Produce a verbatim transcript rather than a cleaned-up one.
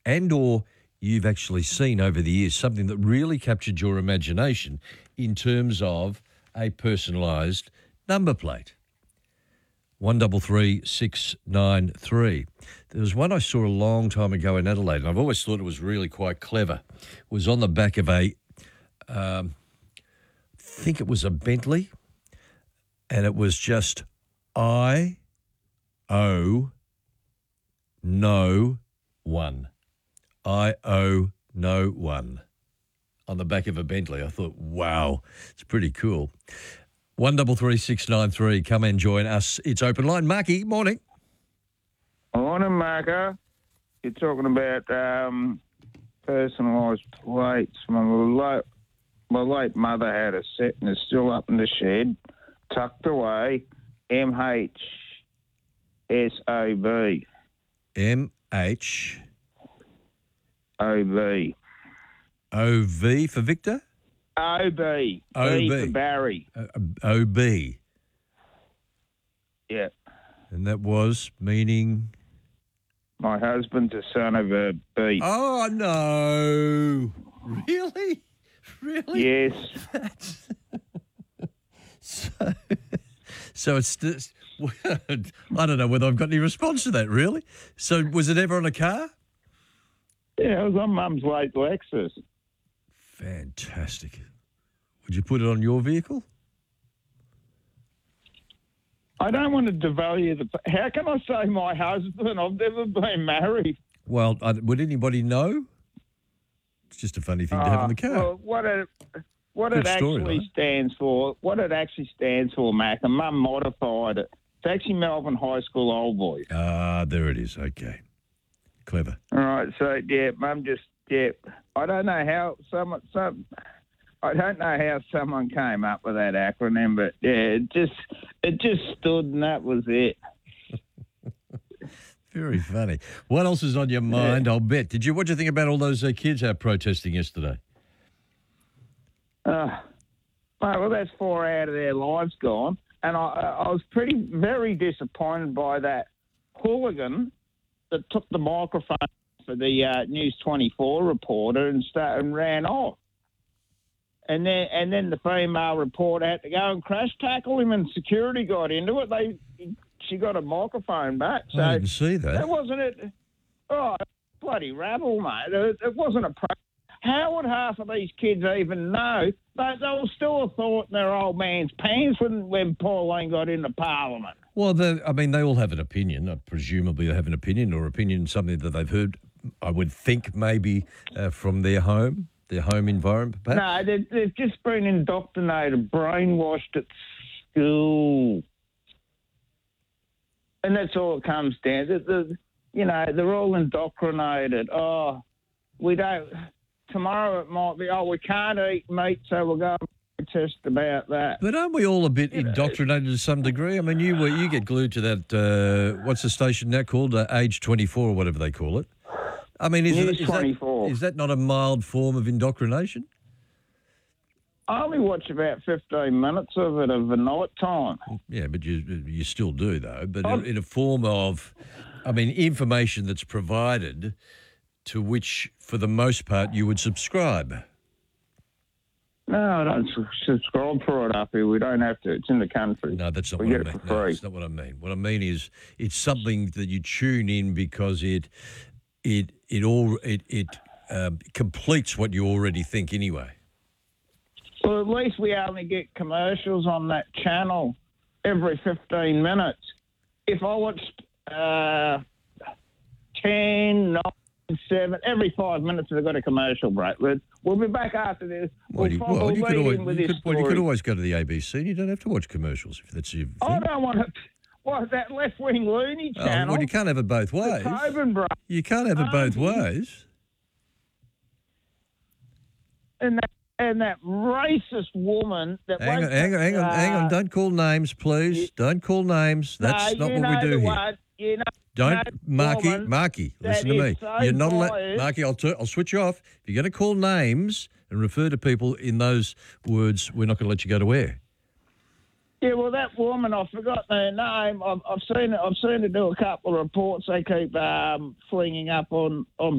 and or you've actually seen over the years, something that really captured your imagination in terms of a personalised number plate. one double three six nine three. There was one I saw a long time ago in Adelaide, and I've always thought it was really quite clever. It was on the back of a, um, I think it was a Bentley, and it was just I owe no one. I owe no one. On the back of a Bentley. I thought, wow, it's pretty cool. One double three six nine three. Come and join us. It's open line. Marky, morning. Morning, Marco. You're talking about um, personalised plates. My late, my late mother had a set and it's still up in the shed, tucked away. M H S O B. M H O B. O V for Victor? O B. O B. B for Barry. O B. Yeah. And that was meaning? My husband's a son of a B. Oh, no. Really? Really? Yes. That's... so, so it's just, I don't know whether I've got any response to that, really. So was it ever on a car? Yeah, it was on Mum's late Lexus. Fantastic. Would you put it on your vehicle? I don't want to devalue the... How can I say my husband? I've never been married. Well, uh, would anybody know? It's just a funny thing to have in the car. Uh, well, what it, what Good it story, actually right? stands for, what it actually stands for, Mac, and Mum modified it. It's actually Melbourne High School Old Boys. Ah, there it is. Okay. Clever. All right, so, yeah, Mum just, yeah, I don't know how someone, some, I don't know how someone came up with that acronym, but, yeah, it just, it just stood and that was it. Very funny. What else is on your mind? Yeah. I'll bet. Did you? What do you think about all those uh, kids out protesting yesterday? Uh, mate, well, that's four out of their lives gone, and I, I was pretty, very disappointed by that hooligan that took the microphone for the uh, News twenty-four reporter and started and ran off. And then, and then the female reporter had to go and crash tackle him, and security got into it. They. She got a microphone back. So I didn't see that. That wasn't it. Oh, bloody rabble, mate. It, it wasn't a pro. How would half of these kids even know? They, they were still a thought in their old man's pants when, when Pauline got into Parliament. Well, I mean, they all have an opinion. Uh, presumably they have an opinion or opinion, something that they've heard, I would think, maybe uh, from their home, their home environment, perhaps? No, they've, they've just been indoctrinated, brainwashed at school. And that's all it comes down to. The, you know, they're all indoctrinated. Oh, we don't... Tomorrow it might be, oh, we can't eat meat, so we'll go and protest about that. But aren't we all a bit you indoctrinated know. to some degree? I mean, you you get glued to that, uh, what's the station now called? Uh, Age twenty-four or whatever they call it. I mean, is, News is, twenty-four. That, is that not a mild form of indoctrination? I only watch about fifteen minutes of it of the night time. Yeah, but you you still do, though. But in, in a form of, I mean, information that's provided to which, for the most part, you would subscribe. No, I don't subscribe for it up here. We don't have to. It's in the country. No, that's not we what I get mean. it for No, free. that's not what I mean. What I mean is it's something that you tune in because it it it all it it um, completes what you already think anyway. Well, at least we only get commercials on that channel every fifteen minutes. If I watched uh, ten, nine, seven, every five minutes they've got a commercial break. We'll be back after this. Well, We'll you, well, you, could lead always, in with you, this could, well, you could story. always go to the A B C and you don't have to watch commercials if that's your thing. I don't want to... What, that left-wing loony Oh, channel? well, you can't have it both ways. The Tobin bro. You can't have it both Um, ways. And that, and that racist woman that... Hang on, won't- hang on, hang on, uh, hang on. Don't call names, please. you- Don't call names. That's no, not you what we know do the here. one, you know, Don't, that Marky, woman Marky, that listen to is me. so You're not allowed, biased. Marky, I'll, t- I'll switch you off. If you're going to call names and refer to people in those words, we're not going to let you go to air. Yeah, well, that woman, I've forgotten her name. I've, I've seen it. I've seen her do a couple of reports. They keep um, flinging up on on